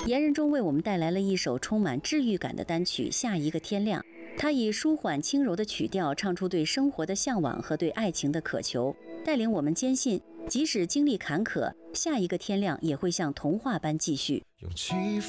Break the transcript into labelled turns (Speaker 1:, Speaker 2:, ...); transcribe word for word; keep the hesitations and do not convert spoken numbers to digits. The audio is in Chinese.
Speaker 1: 言人中为我们带来了一首充满治愈感的单曲《下一个天亮》，他以舒缓轻柔的曲调唱出对生活的向往和对爱情的渴求，带领我们坚信，即使经历坎坷，下一个天亮也会像童话般继续。